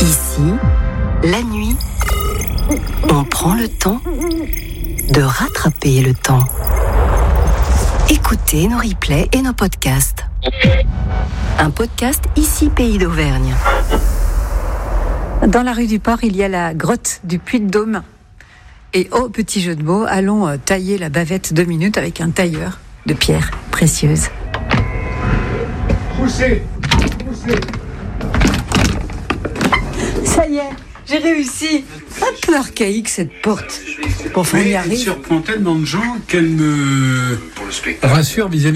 Ici, la nuit, on prend le temps de rattraper le temps. Écoutez nos replays et nos podcasts. Un podcast Ici Pays d'Auvergne. Dans la rue du Port, il y a la grotte du Puy-de-Dôme. Et au petit jeu de mots, allons tailler la bavette 2 minutes avec un tailleur de pierres précieuses. Poussez. Ça y est, j'ai réussi. Un peu archaïque cette porte. Pour on y Mais elle arrive. surprend tellement de gens qu'elle me rassure vis-à-vis